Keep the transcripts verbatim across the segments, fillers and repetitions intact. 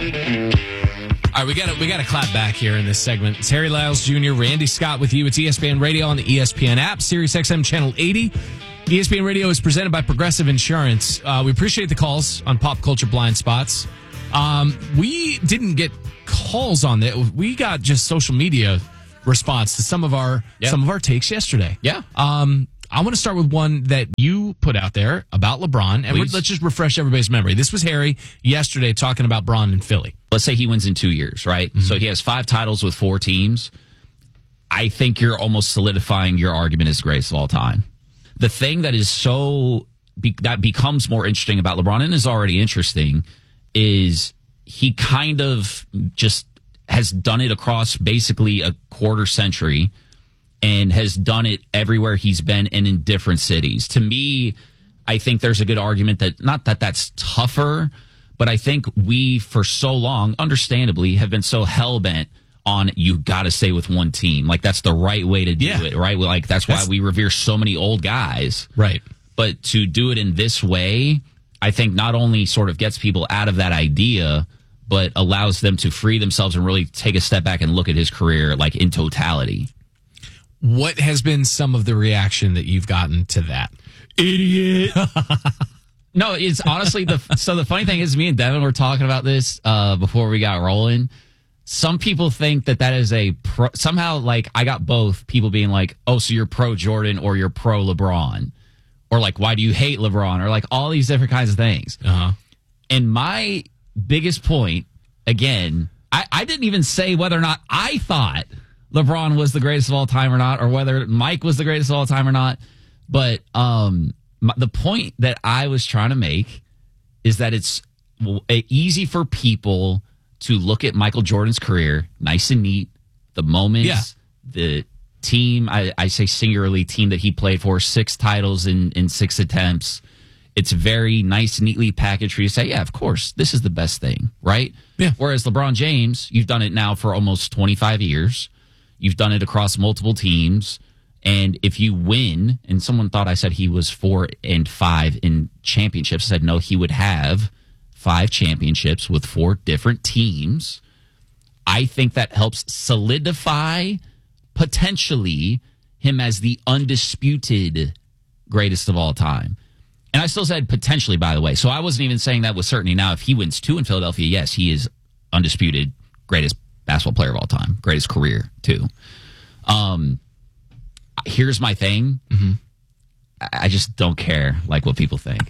All right, we got we got to clap back here in this segment. It's Harry Lyles Junior, Randy Scott with you. It's E S P N Radio on the E S P N app, Sirius X M Channel eighty. E S P N Radio is presented by Progressive Insurance. Uh, we appreciate the calls on Pop Culture Blind Spots. Um, we didn't get calls on that. We got just social media response to some of our yeah. some of our takes yesterday. Yeah. Um, I want to start with one that you put out there about LeBron, and we're, let's just refresh everybody's memory. This was Harry yesterday talking about Bron in Philly. Let's say he wins in two years, right? Mm-hmm. So he has five titles with four teams. I think you're almost solidifying your argument as greatest of all time. The thing that is so be, that becomes more interesting about LeBron, and is already interesting, is he kind of just has done it across basically a quarter century. And has done it everywhere he's been and in different cities. To me, I think there's a good argument that, not that that's tougher, but I think we, for so long, understandably, have been so hell-bent on you got to stay with one team. Like, that's the right way to do yeah. it, right? Like, that's, that's why we revere so many old guys. Right. But to do it in this way, I think not only sort of gets people out of that idea, but allows them to free themselves and really take a step back and look at his career, like, in totality. What has been some of the reaction that you've gotten to that? Idiot. No, it's honestly the so the funny thing is, me and Devin were talking about this uh, before we got rolling. Some people think that that is a pro, somehow like I got both people being like, "Oh, so you're pro Jordan or you're pro LeBron," or like, "Why do you hate LeBron?" or like all these different kinds of things. Uh-huh. And my biggest point, again, I, I didn't even say whether or not I thought LeBron was the greatest of all time or not, or whether Mike was the greatest of all time or not. But um, my, the point that I was trying to make is that it's easy for people to look at Michael Jordan's career, nice and neat, the moments, yeah. the team, I, I say singularly team that he played for, six titles in, in six attempts. It's very nice, neatly packaged for you to say, yeah, of course, this is the best thing, right? Yeah. Whereas LeBron James, you've done it now for almost twenty-five years. You've done it across multiple teams. And if you win, and someone thought I said he was four and five in championships, I said no, he would have five championships with four different teams. I think that helps solidify, potentially, him as the undisputed greatest of all time. And I still said potentially, by the way. So I wasn't even saying that with certainty. Now, if he wins two in Philadelphia, yes, he is undisputed greatest basketball player of all time, greatest career too. Um, here's my thing. Mm-hmm. I just don't care like what people think.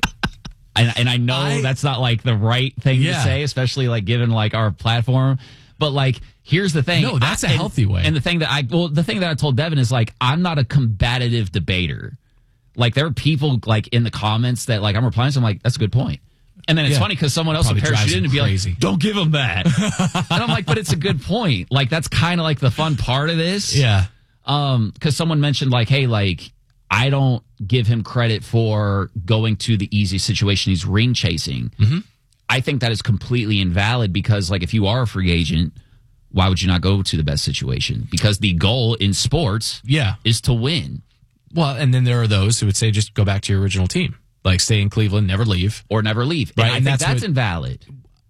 and, and I know I, that's not like the right thing yeah. to say, especially like given like our platform. But like, here's the thing. No, that's I, a healthy and, way. And the thing that I, well, the thing that I told Devin is like, I'm not a combative debater. Like there are people like in the comments that like I'm replying to, I'm like, that's a good point. And then it's yeah. funny because someone else will parachute in and be crazy. Like, don't give him that. And I'm like, but it's a good point. Like, that's kind of like the fun part of this. Yeah. Um, because someone mentioned like, hey, like, I don't give him credit for going to the easy situation. He's ring chasing. Mm-hmm. I think that is completely invalid because like, if you are a free agent, why would you not go to the best situation? Because the goal in sports yeah. is to win. Well, and then there are those who would say, just go back to your original team. Like, stay in Cleveland, never leave. Or never leave. Right, And I and think that's that's what- invalid.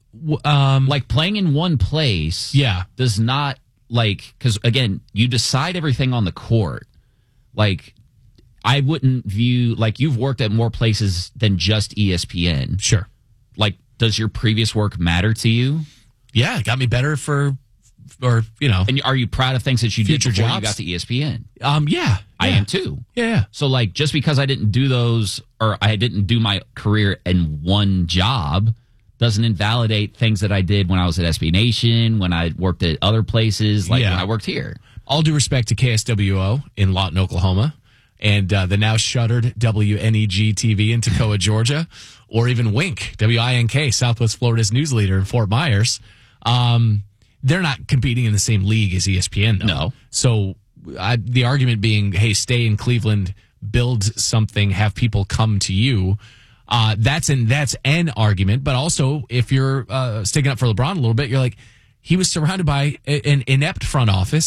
Um, Like, playing in one place yeah. does not, like, because, again, you decide everything on the court. Like, I wouldn't view, like, you've worked at more places than just E S P N. Sure. Like, does your previous work matter to you? Yeah, it got me better for, or, you know. And are you proud of things that you did Future before jobs? you got to E S P N? Um, yeah. I yeah. am too. Yeah. So, like, just because I didn't do those, or I didn't do my career in one job, doesn't invalidate things that I did when I was at S B Nation, when I worked at other places, like Yeah. when I worked here. All due respect to K S W O in Lawton, Oklahoma, and uh, the now shuttered W N E G T V in Toccoa, Georgia, or even Wink, W I N K, Southwest Florida's news leader in Fort Myers. Um, they're not competing in the same league as E S P N, though. No. So I, the argument being, hey, stay in Cleveland, build something, have people come to you. Uh, that's an that's an argument, but also if you're uh, sticking up for LeBron a little bit, you're like, he was surrounded by a, an inept front office,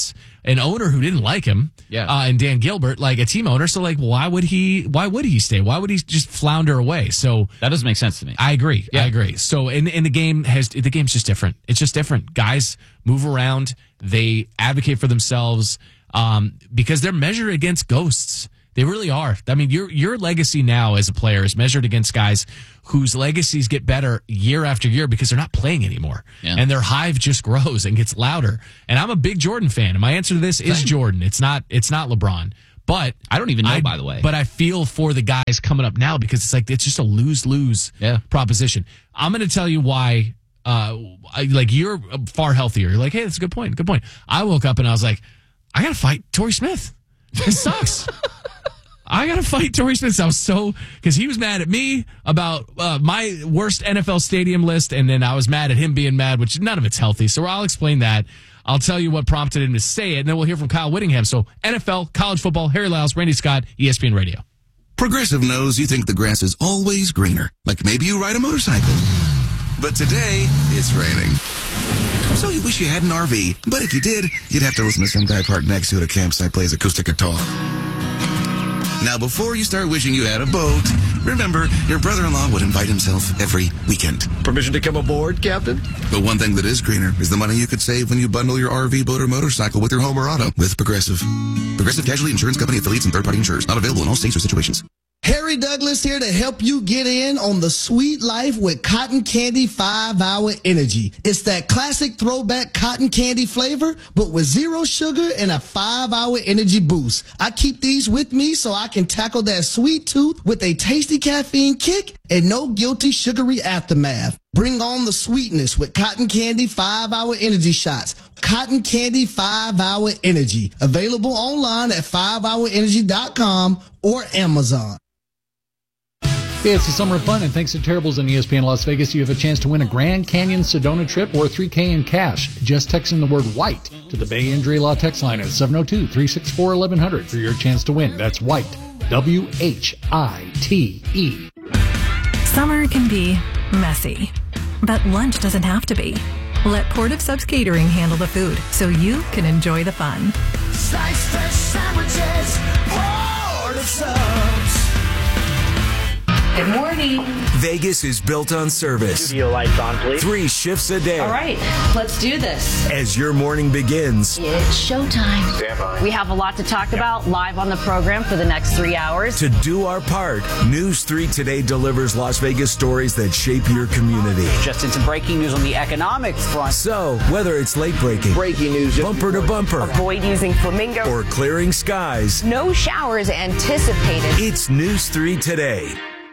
an owner who didn't like him, Yeah. uh, and Dan Gilbert, like a team owner. So, like, why would he? Why would he stay? Why would he just flounder away? So That doesn't make sense to me. I agree. Yeah. I agree. So, and, and the game has the game's just different. It's just different. Guys move around. They advocate for themselves um, because they're measured against ghosts. They really are. I mean, your your legacy now as a player is measured against guys whose legacies get better year after year because they're not playing anymore. Yeah. And their hive just grows and gets louder. And I'm a big Jordan fan. And my answer to this is Same. Jordan. It's not it's not LeBron. But I don't even know, I, by the way. But I feel for the guys coming up now because it's like it's just a lose-lose Yeah. proposition. I'm going to tell you why uh, I, like you're far healthier. You're like, hey, that's a good point. Good point. I woke up and I was like, I got to fight Torrey Smith. This sucks. I got to fight Torrey Smith. I was so, because he was mad at me about uh, my worst N F L stadium list, and then I was mad at him being mad, which none of it's healthy. So I'll explain that. I'll tell you what prompted him to say it, and then we'll hear from Kyle Whittingham. So N F L, college football, Harry Lyles, Randy Scott, E S P N Radio. Progressive knows you think the grass is always greener, like maybe you ride a motorcycle. But today, it's raining. So you wish you had an R V, but if you did, you'd have to listen to some guy parked next to it at a campsite plays acoustic guitar. Now, before you start wishing you had a boat, remember, your brother-in-law would invite himself every weekend. Permission to come aboard, Captain? But one thing that is greener is the money you could save when you bundle your R V, boat, or motorcycle with your home or auto with Progressive. Progressive Casualty Insurance Company affiliates and third-party insurers. Not available in all states or situations. Harry Douglas here to help you get in on the sweet life with Cotton Candy five hour Energy. It's that classic throwback cotton candy flavor, but with zero sugar and a five hour energy boost. I keep these with me so I can tackle that sweet tooth with a tasty caffeine kick and no guilty sugary aftermath. Bring on the sweetness with Cotton Candy five hour Energy shots. Cotton Candy five hour Energy. Available online at five hour energy dot com or Amazon. Yeah, it's the summer of fun, and thanks to Terribles in E S P N Las Vegas, you have a chance to win a Grand Canyon Sedona trip or three K in cash. Just text in the word white to the Bay Injury Law text line at seven oh two, three six four, eleven hundred for your chance to win. That's white, W H I T E. Summer can be messy, but lunch doesn't have to be. Let Port of Subs Catering handle the food so you can enjoy the fun. Slice fresh sandwiches, Port of Subs. Good morning. Vegas is built on service. Studio lights on, please. Three shifts a day. All right, let's do this. As your morning begins, It's showtime. Stand by. We have a lot to talk about live on the program for the next three hours. to do our part, News three Today delivers Las Vegas stories that shape your community. Just into breaking news on the economic front. So, whether it's late breaking, Breaking news. just bumper to bumper, Avoid using flamingo. or clearing skies, No showers anticipated. it's News three Today.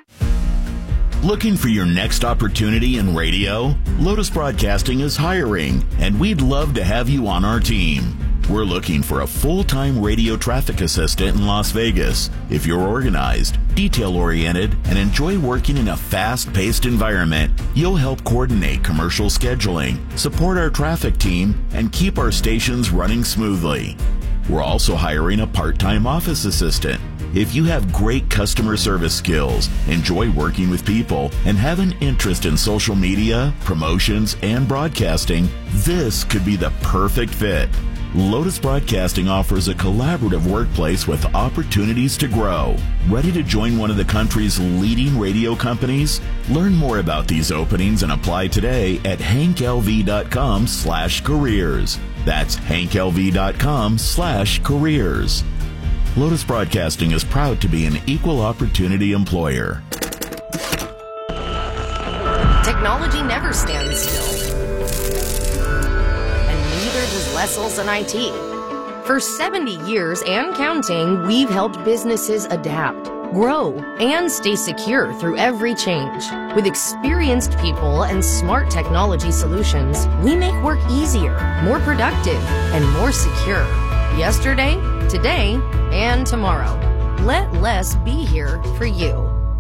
Looking for your next opportunity in radio? Lotus Broadcasting is hiring, and we'd love to have you on our team. We're looking for a full-time radio traffic assistant in Las Vegas. If you're organized, detail-oriented, and enjoy working in a fast-paced environment, you'll help coordinate commercial scheduling, support our traffic team, and keep our stations running smoothly. We're also hiring a part-time office assistant. If you have great customer service skills, enjoy working with people, and have an interest in social media, promotions, and broadcasting, this could be the perfect fit. Lotus Broadcasting offers a collaborative workplace with opportunities to grow. Ready to join one of the country's leading radio companies? Learn more about these openings and apply today at hank l v dot com slash careers. That's hank l v dot com slash careers. Lotus Broadcasting is proud to be an equal opportunity employer. Technology never stands still. And neither does Lessel's and I T. For seventy years and counting, we've helped businesses adapt, grow, and stay secure through every change. With experienced people and smart technology solutions, we make work easier, more productive, and more secure. Yesterday, today, and tomorrow. Let Les be here for you.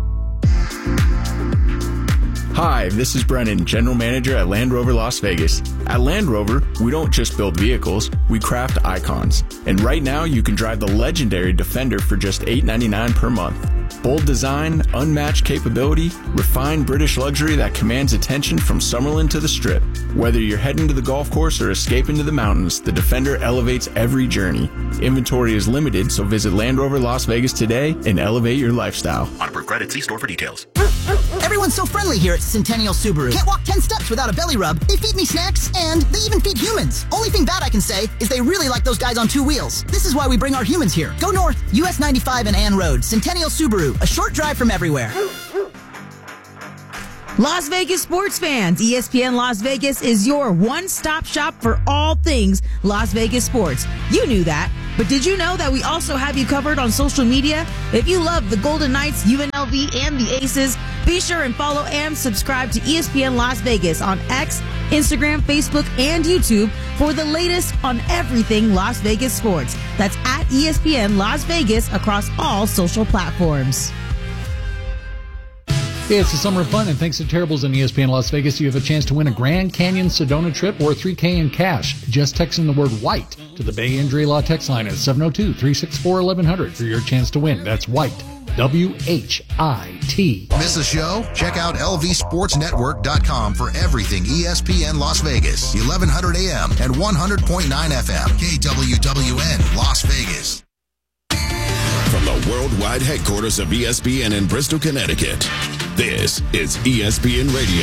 Hi, this is Brennan, General Manager at Land Rover Las Vegas. At Land Rover, we don't just build vehicles, we craft icons. And right now, you can drive the legendary Defender for just eight ninety-nine per month. Bold design, unmatched capability, refined British luxury that commands attention from Summerlin to the Strip. Whether you're heading to the golf course or escaping to the mountains, the Defender elevates every journey. Inventory is limited, so visit Land Rover Las Vegas today and elevate your lifestyle. On approved credit, see store for details. Everyone's so friendly here at Centennial Subaru. Can't walk ten steps without a belly rub. They feed me snacks, and they even feed humans. Only thing bad I can say is they really like those guys on two wheels. This is why we bring our humans here. Go north, U S ninety-five and Ann Road. Centennial Subaru, a short drive from everywhere. Las Vegas sports fans, E S P N Las Vegas is your one-stop shop for all things Las Vegas sports. You knew that, but did you know that we also have you covered on social media? If you love the Golden Knights, U N L V, and the Aces, be sure and follow and subscribe to E S P N Las Vegas on X, Instagram, Facebook, and YouTube for the latest on everything Las Vegas sports. That's at E S P N Las Vegas across all social platforms. Hey, it's the summer of fun, and thanks to Terribles and E S P N Las Vegas, you have a chance to win a Grand Canyon Sedona trip or three K in cash. Just text in the word white to the Bay Injury Law text line at seven oh two, three six four, eleven hundred for your chance to win. That's white, W H I T. Miss a show? Check out L V sports network dot com for everything E S P N Las Vegas, eleven hundred A M and one hundred point nine F M, K W W N Las Vegas. From the worldwide headquarters of E S P N in Bristol, Connecticut, this is E S P N Radio.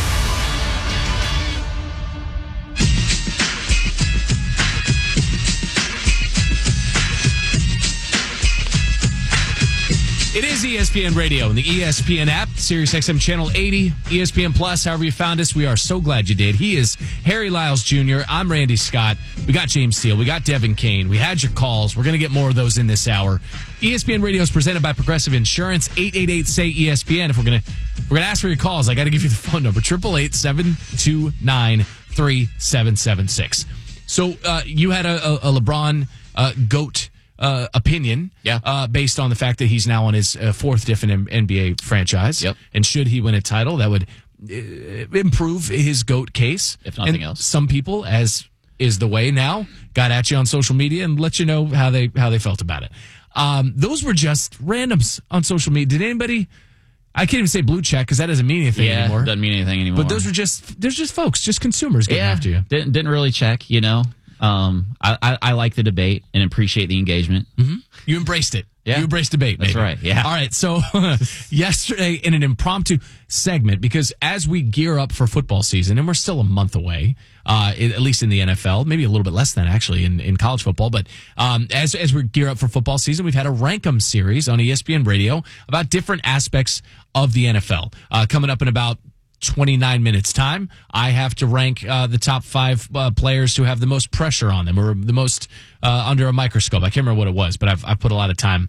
It is E S P N Radio and the E S P N app, Sirius X M Channel eighty, E S P N Plus, however you found us. We are so glad you did. He is Harry Lyles Junior I'm Randy Scott. We got James Steele. We got Devin Kane. We had your calls. We're going to get more of those in this hour. E S P N Radio is presented by Progressive Insurance. eight eight eight, S A Y, E S P N. If we're going to we're gonna ask for your calls, I got to give you the phone number, eight eight eight, seven two nine, three seven seven six. So uh, you had a, a, a LeBron uh, GOAT Uh, opinion, yeah, uh, based on the fact that he's now on his uh, fourth different N B A franchise. Yep. And should he win a title, that would uh, improve his GOAT case. If nothing and else. Some people, as is the way now, got at you on social media and let you know how they how they felt about it. Um, those were just randoms on social media. Did anybody? I can't even say blue check because that doesn't mean anything yeah, anymore. Doesn't mean anything anymore. But those were just there's just folks, just consumers getting yeah, after you. Didn't didn't really check, you know. Um, I, I, I like the debate and appreciate the engagement. Mm-hmm. You embraced it. Yeah. You embraced debate. That's maybe. right. Yeah. All right. So yesterday in an impromptu segment, because as we gear up for football season, and we're still a month away, uh, at least in the N F L, maybe a little bit less than actually in, in college football. But um, as as we gear up for football season, we've had a rank 'em series on E S P N Radio about different aspects of the N F L. Uh, coming up in about twenty-nine minutes time, I have to rank uh, the top five uh, players who have the most pressure on them or the most uh, under a microscope. I can't remember what it was, but I've, I've put a lot of time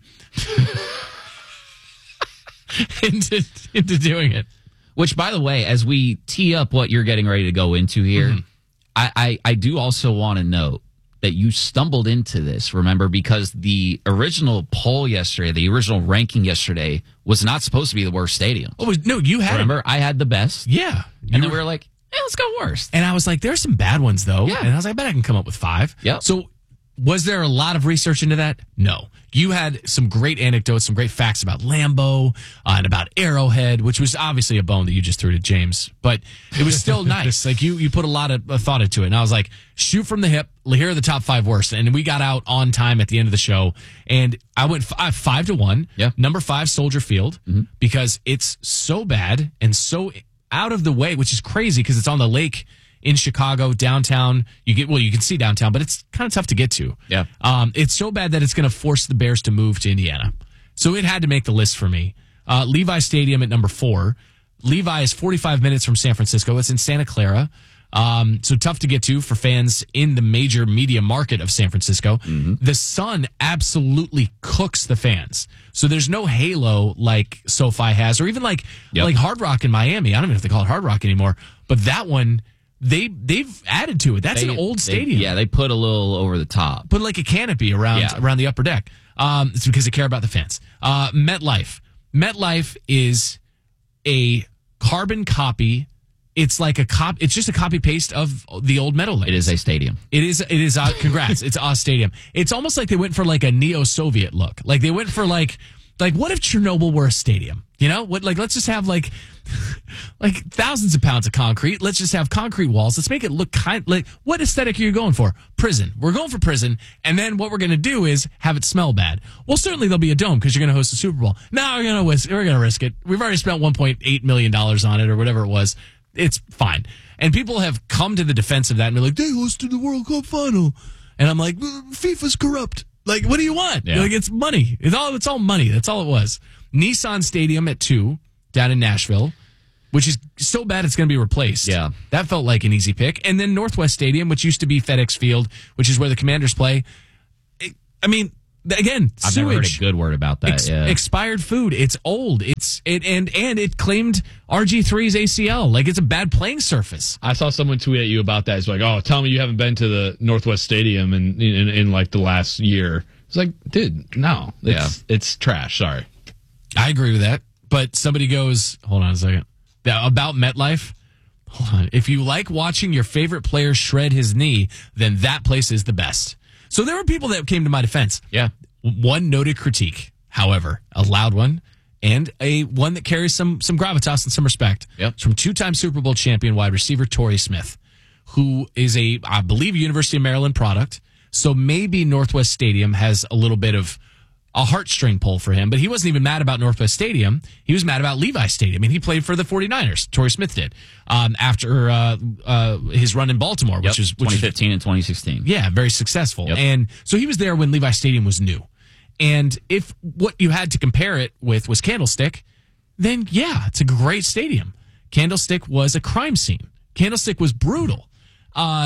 into, into doing it. Which, by the way, as we tee up what you're getting ready to go into here, mm-hmm. I, I, I do also want to note that you stumbled into this, remember, because the original poll yesterday, the original ranking yesterday, was not supposed to be the worst stadium. Oh, no, you had Remember, it. I had the best. Yeah. And then were, we were like, hey, let's go worst. And I was like, there's some bad ones, though. Yeah. And I was like, I bet I can come up with five. Yep. So was there a lot of research into that? No. You had some great anecdotes, some great facts about Lambeau uh, and about Arrowhead, which was obviously a bone that you just threw to James, but it was still nice. Like you, you put a lot of uh, thought into it. And I was like, shoot from the hip. Here are the top five worst. And we got out on time at the end of the show. And I went five, five to one. Yeah. Number five, Soldier Field, mm-hmm. because it's so bad and so out of the way, which is crazy because it's on the lake in Chicago, downtown. You get well, you can see downtown, but it's kind of tough to get to. Yeah, um, it's so bad that it's going to force the Bears to move to Indiana. So it had to make the list for me. Uh, Levi Stadium at number four. Levi is forty-five minutes from San Francisco. It's in Santa Clara, um, so tough to get to for fans in the major media market of San Francisco. Mm-hmm. The sun absolutely cooks the fans. So there's no halo like SoFi has, or even like yep. like Hard Rock in Miami. I don't even know if they call it Hard Rock anymore, but that one. They they've added to it. That's they, an old they, stadium. Yeah, they put a little over the top. Put like a canopy around yeah. around the upper deck. Um, it's because they care about the fans. Uh, MetLife. MetLife is a carbon copy. It's like a cop. It's just a copy paste of the old Meadowlands. It is a stadium. It is. It is. Uh, congrats. It's a stadium. It's almost like they went for like a neo-Soviet look. Like they went for like. Like, what if Chernobyl were a stadium? You know, what? Like, let's just have like, like thousands of pounds of concrete. Let's just have concrete walls. Let's make it look kind. Like, what aesthetic are you going for? Prison. We're going for prison, and then what we're going to do is have it smell bad. Well, certainly there'll be a dome because you're going to host a Super Bowl. No, we're going to risk. We're going to risk it. We've already spent one point eight million dollars on it, or whatever it was. It's fine. And people have come to the defense of that and be like, they hosted the World Cup final, and I'm like, FIFA's corrupt. Like, what do you want? Yeah. Like, it's money. It's all. It's all money. That's all it was. Nissan Stadium at two down in Nashville, which is so bad it's going to be replaced. Yeah. That felt like an easy pick. And then Northwest Stadium, which used to be FedEx Field, which is where the Commanders play. It, I mean, again, I've sewage. never heard a good word about that. Ex- yeah. Expired food. It's old. It's it and and it claimed R G three's A C L. Like, it's a bad playing surface. I saw someone tweet at you about that. It's like, oh, tell me you haven't been to the Northwest Stadium in in, in like the last year. It's like, dude, no, it's yeah. it's trash. Sorry. I agree with that. But somebody goes, hold on a second. Yeah, about MetLife. Hold on. If you like watching your favorite player shred his knee, then that place is the best. So there were people that came to my defense. Yeah. One noted critique, however, a loud one, and a one that carries some some gravitas and some respect. Yep. It's from two-time Super Bowl champion wide receiver Torrey Smith, who is a, I believe, University of Maryland product. So maybe Northwest Stadium has a little bit of a heartstring pull for him, but he wasn't even mad about Northwest Stadium. He was mad about Levi Stadium, and he played for the 49ers. Torrey Smith did um, after uh, uh, his run in Baltimore, which yep. was which twenty fifteen is, and twenty sixteen. Yeah, very successful. Yep. And so he was there when Levi Stadium was new. And if what you had to compare it with was Candlestick, then yeah, it's a great stadium. Candlestick was a crime scene. Candlestick was brutal. Uh,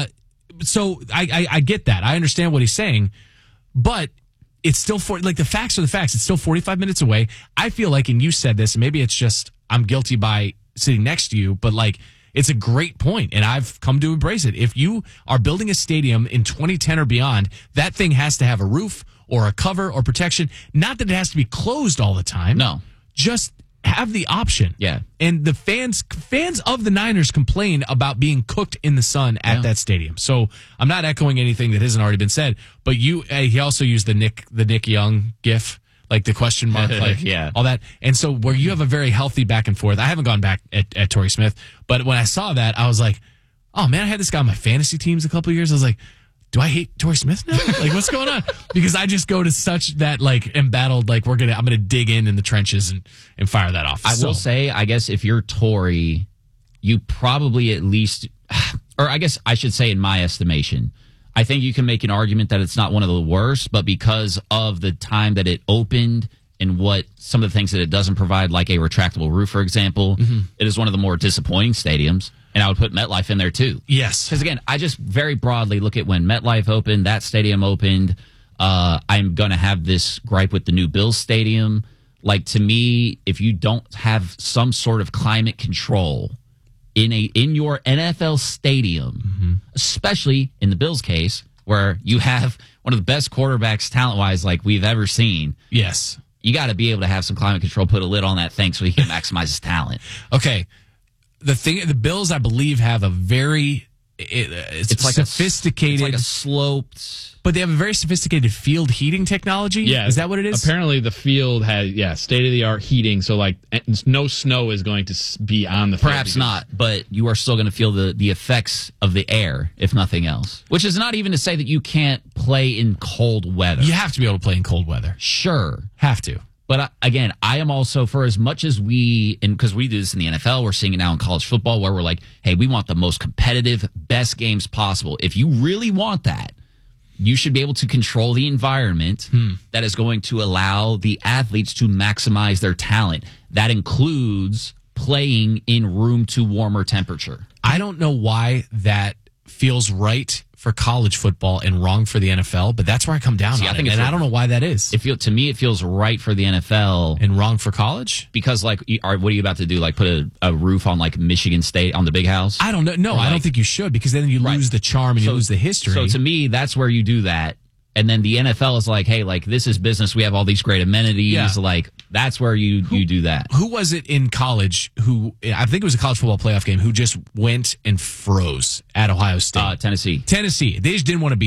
so I, I, I get that. I understand what he's saying, but it's still for like the facts are the facts. It's still forty-five minutes away. I feel like, and you said this, and maybe it's just I'm guilty by sitting next to you, but like it's a great point, and I've come to embrace it. If you are building a stadium in twenty ten or beyond, that thing has to have a roof or a cover or protection. Not that it has to be closed all the time. No, just have the option. Yeah. And the fans fans of the Niners complain about being cooked in the sun at yeah. that stadium. So I'm not echoing anything that hasn't already been said, but you uh, he also used the Nick the Nick Young gif, like the question mark, like yeah. all that. And so where you have a very healthy back and forth. I haven't gone back at, at Torrey Smith, but when I saw that, I was like, oh man, I had this guy on my fantasy teams a couple of years. I was like, do I hate Torrey Smith now? Like, what's going on? Because I just go to such that like embattled, like we're gonna, I'm gonna dig in in the trenches and and fire that off. I so. will say, I guess if you're Torrey, you probably at least, or I guess I should say, in my estimation, I think you can make an argument that it's not one of the worst, but because of the time that it opened and what some of the things that it doesn't provide, like a retractable roof, for example, mm-hmm. it is one of the more disappointing stadiums. And I would put MetLife in there, too. Yes. Because, again, I just very broadly look at when MetLife opened, that stadium opened. Uh, I'm going to have this gripe with the new Bills stadium. Like, to me, if you don't have some sort of climate control in a in your N F L stadium, mm-hmm. especially in the Bills case, where you have one of the best quarterbacks talent-wise like we've ever seen. Yes. You got to be able to have some climate control, put a lid on that thing so he can maximize his talent. Okay. The thing, the Bills, I believe, have a very it, it's, it's like sophisticated, a, it's like a sloped, but they have a very sophisticated field heating technology. Yeah, is that what it is? Apparently, the field has yeah state of the art heating, so like no snow is going to be on the field. Perhaps not, but you are still going to feel the the effects of the air, if nothing else. Which is not even to say that you can't play in cold weather. You have to be able to play in cold weather. Sure, have to. But uh, again, I am also, for as much as we, and because we do this in the N F L, we're seeing it now in college football, where we're like, hey, we want the most competitive, best games possible. If you really want that, you should be able to control the environment hmm. that is going to allow the athletes to maximize their talent. That includes playing in room to warmer temperature. I don't know why that feels right for college football and wrong for the N F L, but that's where I come down See, on I think it, it's and right. I don't know why that is. It feel, to me, it feels right for the N F L. And wrong for college? Because, like, are, what are you about to do? Like, put a, a roof on, like, Michigan State on the Big House? I don't know. No, or, like, I don't think you should, because then you right. lose the charm and so, you lose the history. So, to me, that's where you do that. And then the N F L is like, hey, like, this is business. We have all these great amenities. Yeah. Like, that's where you, who, you do that. Who was it in college who, I think it was a college football playoff game, who just went and froze at Ohio State? Uh, Tennessee. Tennessee. They just didn't want to be there.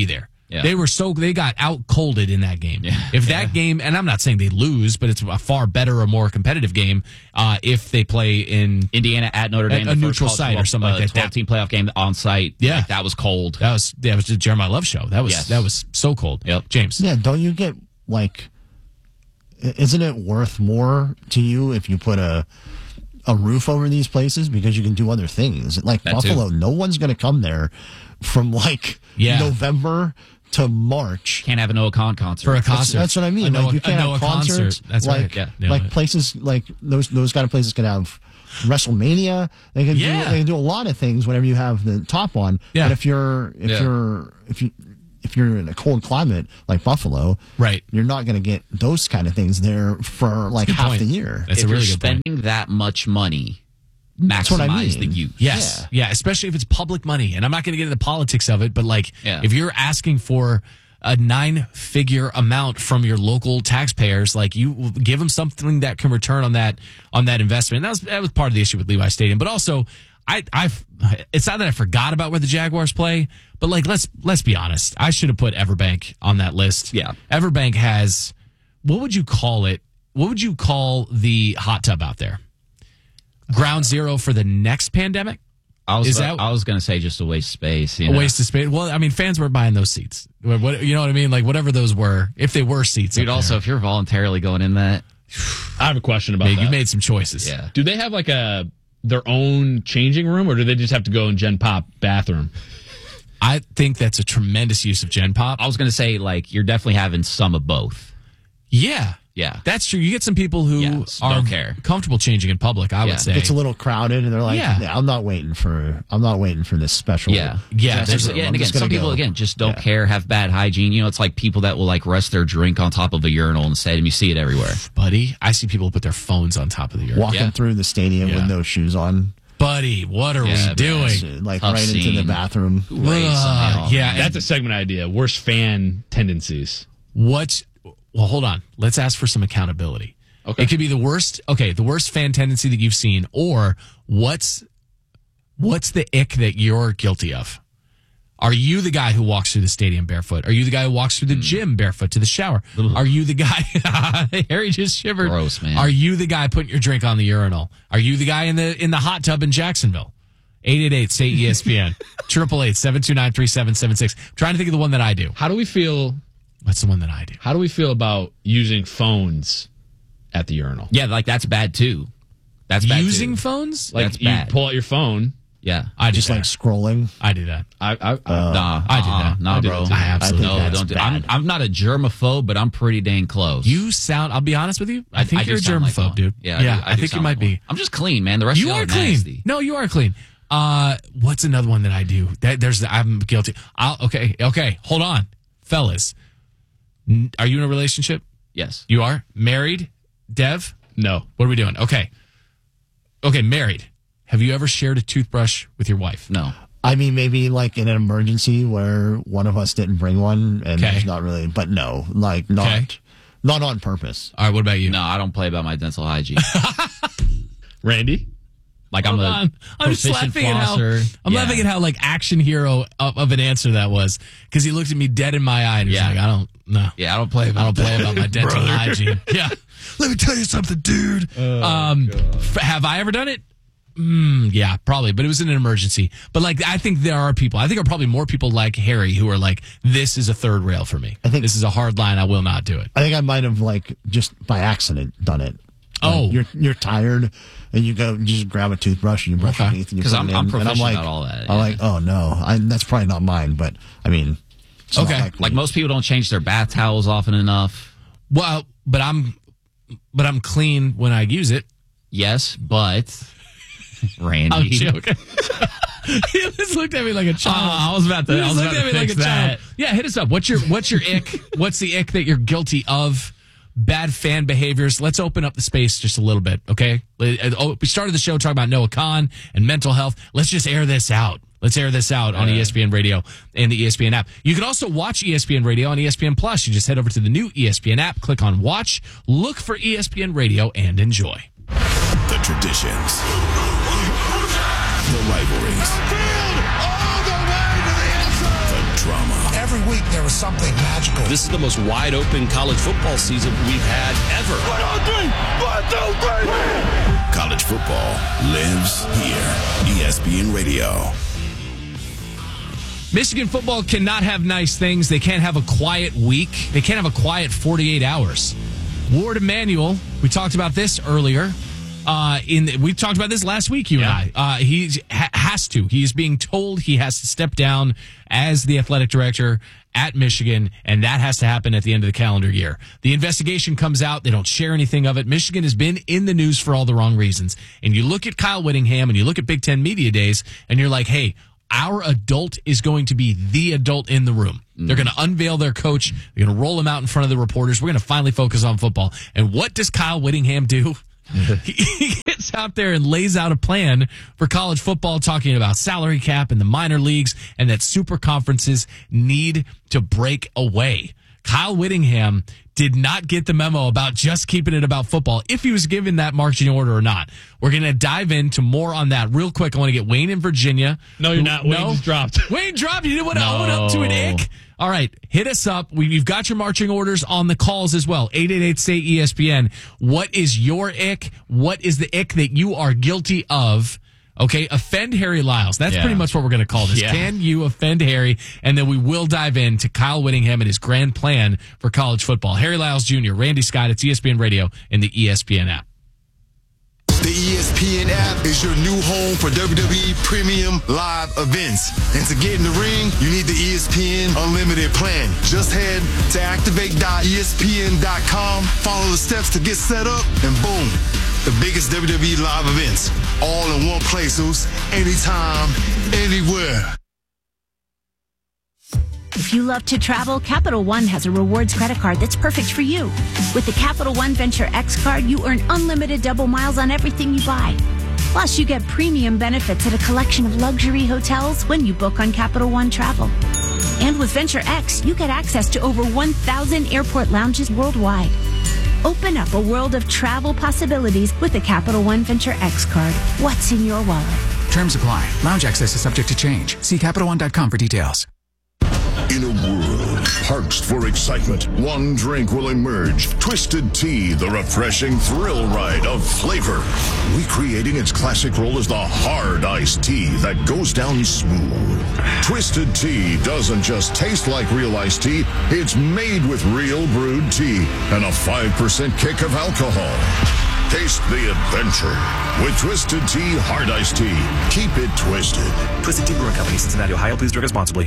Yeah. They were so they got out colded in that game. Yeah. If that yeah. game, and I'm not saying they lose, but it's a far better or more competitive game uh, if they play in Indiana at Notre Dame, a, a neutral site or something uh, like that. twelve team playoff game on site. Yeah, like, that was cold. That was that was the Jeremiah Love show. That was yes. that was so cold. Yep. James. Yeah, don't you get like? Isn't it worth more to you if you put a a roof over these places because you can do other things? Like that Buffalo, too. No one's going to come there from like yeah. November to March. Can't have a Noah Khan concert for a concert. That's, that's what I mean. A like Noah, you can't have concerts. Concert. That's like, right. Yeah. No, like places like those those kind of places can have WrestleMania. They can yeah. do they can do a lot of things whenever you have the top on. Yeah. But if you're if yeah. you're if you if you're in a cold climate like Buffalo, right, you're not going to get those kind of things there for like half point. the year. That's if a really you're good spending point. that much money, maximize That's what I mean. the use. Yes, yeah. yeah, especially if it's public money. And I'm not going to get into the politics of it, but like yeah. if you're asking for a nine-figure amount from your local taxpayers, like you give them something that can return on that on that investment. And that was that was part of the issue with Levi Stadium, but also. I, I've. It's not that I forgot about where the Jaguars play, but like let's let's be honest. I should have put Everbank on that list. Yeah, Everbank has. What would you call it? What would you call the hot tub out there? Ground zero for the next pandemic. I was Is that, that I was going to say just a waste of space. You a know? waste of space. Well, I mean, fans were buying those seats. What you know what I mean? Like whatever those were, if they were seats. Dude, also if you're voluntarily going in that, I have a question about Maybe that. You made some choices. Yeah. Do they have like a their own changing room, or do they just have to go in Gen Pop bathroom? I think that's a tremendous use of Gen Pop. I was going to say, like, you're definitely having some of both. Yeah. Yeah. That's true. You get some people who yeah, are don't care. comfortable changing in public, I yeah. would say. It's a little crowded, and they're like, yeah. yeah, I'm not waiting for I'm not waiting for this special. Yeah. Yeah. There's, yeah and again, some people, go. again, just don't yeah. care, have bad hygiene. You know, it's like people that will, like, rest their drink on top of a urinal in the stadium. You see it everywhere. Buddy, I see people put their phones on top of the urinal. Walking yeah. through the stadium yeah. with no shoes on. Buddy, what are yeah, we doing? Like Tough right scene. into the bathroom. Uh, yeah. That's a segment idea. Worst fan tendencies. What's Well, hold on. Let's ask for some accountability. Okay. It could be the worst. Okay, the worst fan tendency that you've seen, or what's what's the ick that you're guilty of? Are you the guy who walks through the stadium barefoot? Are you the guy who walks through the mm. gym barefoot to the shower? Ugh. Are you the guy? Harry just shivered. Gross, man. Are you the guy putting your drink on the urinal? Are you the guy in the in the hot tub in Jacksonville? eight eight eight, say E S P N. Triple eight seven two nine three seven seven six. I'm trying to think of the one that I do. How do we feel? What's the one that I do? How do we feel about using phones at the urinal? Yeah, like that's bad too. That's bad using too. phones. Like that's you bad. pull out your phone. Yeah, I just that. like scrolling. I do that. I, I, I uh, nah, I do uh-uh, that. Nah, I do bro. that I absolutely no, don't do. I'm, I'm not a germaphobe, but I'm pretty dang close. You sound. I'll be honest with you. I think I you're a sound germaphobe, like dude. Yeah, yeah. I, do, I, I do think you sound might like be. one. I'm just clean, man. The rest You of y'all are clean. nasty. No, you are clean. Uh, what's another one that I do? That there's. I'm guilty. I'll. Okay. Okay. Hold on, fellas. N- Are you in a relationship? Yes. You are married. Dev. No. What are we doing? Okay. Okay. Married. Have you ever shared a toothbrush with your wife? No. I mean, maybe like in an emergency where one of us didn't bring one, and Okay. there's not really. But no, like not, Okay. not on purpose. All right. What about you? No, I don't play about my dental hygiene. Randy? Like Hold I'm a on. I'm just proficient laughing at how flosser. I'm Yeah. laughing at how like action hero of, of an answer that was, because he looked at me dead in my eye and he was Yeah. like, I don't no. Yeah, I don't play I about don't play about my dental Brother. hygiene. Yeah. Let me tell you something, dude. Oh, um, f- have I ever done it? Mm, yeah, probably, but it was in an emergency. But like, I think there are people. I think there are probably more people like Harry who are like, "This is a third rail for me. I think this is a hard line. I will not do it." I think I might have like just by accident done it. Like, Oh. you're you're tired, and you go you just grab a toothbrush and you brush Okay. your teeth and you 'Cause put I'm- it in. I'm and proficient I'm like, at all that, I'm yeah. like, oh no, I, that's probably not mine. But I mean, it's not Okay. like, Like most people don't change their bath towels often enough. Well, but I'm, but I'm clean when I use it. Yes, but Randy. I'm joking. He just looked at me like a child. Oh, I was about to- He I just was looked about at to me like fix a child. that. Yeah, hit us up. What's your What's your ick? What's the ick that you're guilty of? Bad fan behaviors. Let's open up the space just a little bit, okay? Oh, we started the show talking about Noah Khan and mental health. Let's just air this out. Let's air this out on Yeah. E S P N Radio and the E S P N app. You can also watch E S P N Radio on E S P N Plus. You just head over to the new E S P N app, click on Watch, look for E S P N Radio, and enjoy. The traditions. The rivalries. The drama. Every week there are was something magical. This is the most wide open college football season we've had ever. One, two, three. One, two, three. College football lives here. E S P N Radio. Michigan football cannot have nice things. They can't have a quiet week. They can't have a quiet forty-eight hours. Ward Emanuel, we talked about this earlier. Uh, in the, we talked about this last week, you yeah. and I. Uh, he ha- has to. He is being told he has to step down as the athletic director at Michigan, and that has to happen at the end of the calendar year. The investigation comes out. They don't share anything of it. Michigan has been in the news for all the wrong reasons. And you look at Kyle Whittingham and you look at Big Ten Media Days, and you're like, hey, our adult is going to be the adult in the room. Mm. They're going to unveil their coach. They're going to roll him out in front of the reporters. We're going to finally focus on football. And what does Kyle Whittingham do? He gets out there and lays out a plan for college football, talking about salary cap and the minor leagues and that super conferences need to break away. Kyle Whittingham did not get the memo about just keeping it about football, if he was given that marching order or not. We're going to dive into more on that real quick. I want to get Wayne in Virginia. No, you're not. Wayne no? just dropped. Wayne dropped. You didn't want to no. own up to an ick? All right, hit us up. We've got your marching orders on the calls as well. eight eight eight, S A Y, E S P N. What is your ick? What is the ick that you are guilty of? Okay, offend Harry Lyles. That's yeah. pretty much what we're going to call this. Yeah. Can you offend Harry? And then we will dive into Kyle Whittingham and his grand plan for college football. Harry Lyles Junior, Randy Scott, it's E S P N Radio and the E S P N app. The E S P N app is your new home for W W E Premium Live events. And to get in the ring, you need the E S P N Unlimited plan. Just head to activate dot E S P N dot com, follow the steps to get set up, and boom, the biggest W W E live events, all in one place, anytime, anywhere. If you love to travel, Capital One has a rewards credit card that's perfect for you. With the Capital One Venture X card, you earn unlimited double miles on everything you buy. Plus, you get premium benefits at a collection of luxury hotels when you book on Capital One Travel. And with Venture X, you get access to over one thousand airport lounges worldwide. Open up a world of travel possibilities with the Capital One Venture X card. What's in your wallet? Terms apply. Lounge access is subject to change. See Capital One dot com for details. In a world parched for excitement, one drink will emerge. Twisted Tea, the refreshing thrill ride of flavor. Recreating its classic role as the hard iced tea that goes down smooth. Twisted Tea doesn't just taste like real iced tea, it's made with real brewed tea and a five percent kick of alcohol. Taste the adventure with Twisted Tea Hard Iced Tea. Keep it twisted. Twisted Tea Brewing Company, Cincinnati, Ohio. Please drink responsibly.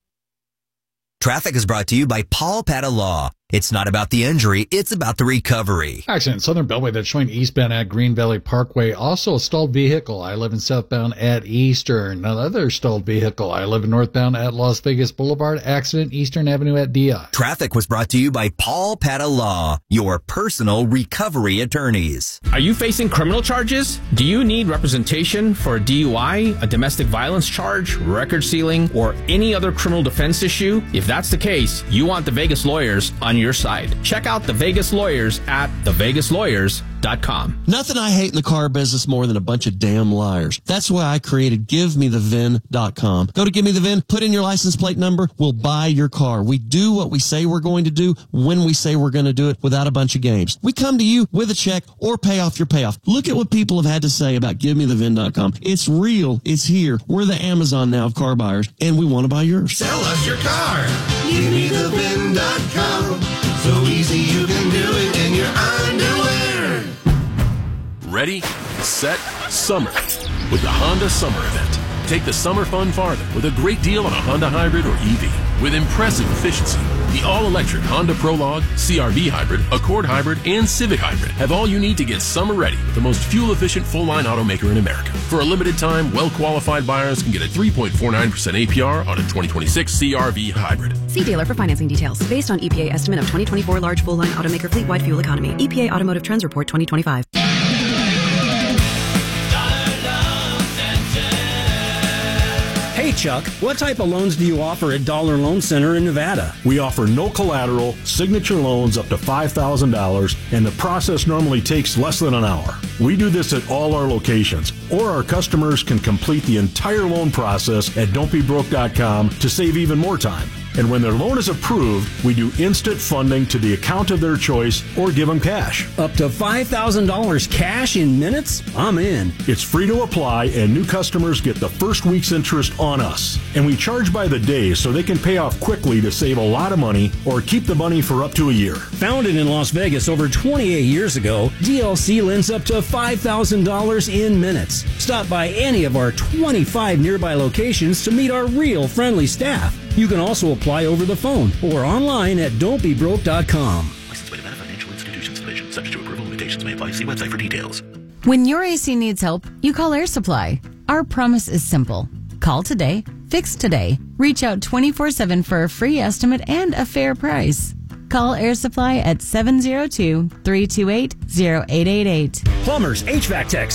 Traffic is brought to you by Paul Pata Law. It's not about the injury, it's about the recovery. Accident Southern Beltway that's showing eastbound at Green Valley Parkway. Also a stalled vehicle. I live in southbound at Eastern. Another stalled vehicle. I live in northbound at Las Vegas Boulevard. Accident Eastern Avenue at D I. Traffic was brought to you by Paul Pata Law, your personal recovery attorneys. Are you facing criminal charges? Do you need representation for a D U I, a domestic violence charge, record sealing, or any other criminal defense issue? If that's the case, you want the Vegas Lawyers on your side. Check out the Vegas Lawyers at the vegas lawyers dot com. Nothing I hate in the car business more than a bunch of damn liars. That's why I created give me the V I N dot com. Go to Give Me the V I N, put in your license plate number, we'll buy your car. We do what we say we're going to do when we say we're going to do it without a bunch of games. We come to you with a check or pay off your payoff. Look at what people have had to say about give me the V I N dot com. It's real. It's here. We're the Amazon now of car buyers, and we want to buy yours. Sell us your car. give me the V I N dot com. So easy you can do it in your underwear. Ready, set, summer with the Honda Summer Event. Take the summer fun farther with a great deal on a Honda Hybrid or E V. With impressive efficiency, the all-electric Honda Prologue, C R V Hybrid, Accord Hybrid, and Civic Hybrid have all you need to get summer ready with the most fuel-efficient full-line automaker in America. For a limited time, well-qualified buyers can get a three point four nine percent A P R on a twenty twenty-six C R V Hybrid. See dealer for financing details. Based on E P A estimate of twenty twenty-four large full-line automaker fleet-wide fuel economy. E P A Automotive Trends Report twenty twenty-five. Hey Chuck, what type of loans do you offer at Dollar Loan Center in Nevada? We offer no collateral, signature loans up to five thousand dollars, and the process normally takes less than an hour. We do this at all our locations, or our customers can complete the entire loan process at don't be broke dot com to save even more time. And when their loan is approved, we do instant funding to the account of their choice or give them cash. Up to five thousand dollars cash in minutes? I'm in. It's free to apply, and new customers get the first week's interest on us. And we charge by the day so they can pay off quickly to save a lot of money or keep the money for up to a year. Founded in Las Vegas over twenty-eight years ago, D L C lends up to five thousand dollars in minutes. Stop by any of our twenty-five nearby locations to meet our real friendly staff. You can also apply over the phone or online at don't be broke dot com. Licensed by Nevada Financial Institutions Division. Subject to approval, limitations may apply. See website for details. When your A C needs help, you call Air Supply. Our promise is simple. Call today, fix today. Reach out twenty-four seven for a free estimate and a fair price. Call Air Supply at seven zero two, three two eight, zero eight eight eight. Plumbers, H V A C techs,